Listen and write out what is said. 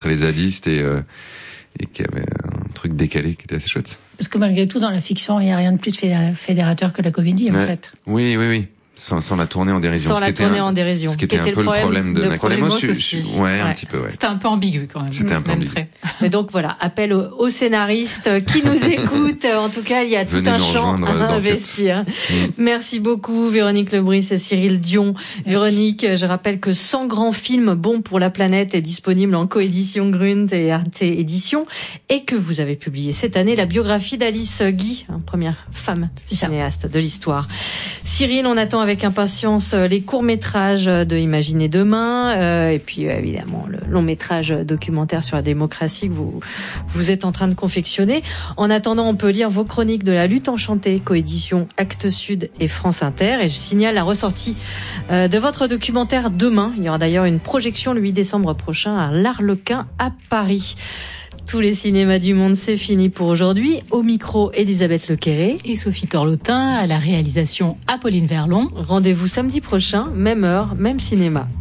les zadistes et qui avait un truc décalé qui était assez chouette. Parce que malgré tout, dans la fiction, il n'y a rien de plus fédérateur que la comédie, en fait. Oui. Sans la tourner en dérision. Ce qui était un peu le problème de Necrolemos. Un petit peu, ouais. C'était un peu ambigu, quand même. C'était un peu ambigu. Mais donc voilà, appel aux scénaristes qui nous écoutent. En tout cas, il y a tout un champ à investir. Merci beaucoup, Véronique Lebris et Cyril Dion. Merci. Véronique, je rappelle que 100 grands films bons pour la planète est disponible en coédition Grunt et Arte Édition, et que vous avez publié cette année la biographie d'Alice Guy, première femme cinéaste de l'histoire. Cyril, on attend avec impatience les courts-métrages de Imaginer demain, et puis évidemment le long-métrage documentaire sur la démocratie que vous êtes en train de confectionner. En attendant, on peut lire vos chroniques de la lutte enchantée, coédition Actes Sud et France Inter. Et je signale la ressortie de votre documentaire demain. Il y aura d'ailleurs une projection le 8 décembre prochain à l'Arlequin à Paris. Tous les cinémas du monde, c'est fini pour aujourd'hui. Au micro, Elisabeth Lequéré et Sophie Torlotin, à la réalisation Apolline Verlon. Rendez-vous samedi prochain, même heure, même cinéma.